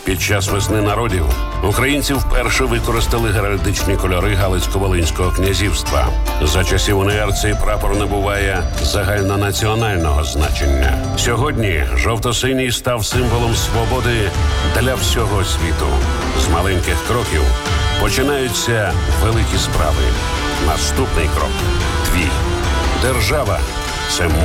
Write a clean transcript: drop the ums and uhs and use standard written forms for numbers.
Під час весни народів українці вперше використали геральдичні кольори Галицько-Волинського князівства. За часів УНР цей прапор набуває загальнонаціонального значення. Сьогодні жовто-синій став символом свободи для всього світу. З маленьких кроків починаються великі справи. Наступний крок – твій. Держава – це